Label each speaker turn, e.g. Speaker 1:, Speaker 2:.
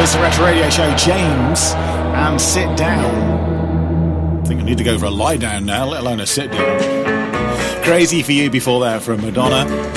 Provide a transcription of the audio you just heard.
Speaker 1: It's the Retro Radio Show, James, and Sit Down. I think I need to go for a lie down now, let alone a sit down. Crazy for You before that from Madonna.